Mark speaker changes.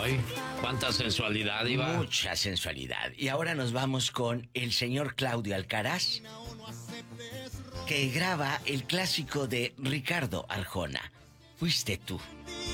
Speaker 1: Ay, cuánta sensualidad, Iba.
Speaker 2: Mucha sensualidad. Y ahora nos vamos con el señor Claudio Alcaraz, que graba el clásico de Ricardo Arjona, Fuiste tú.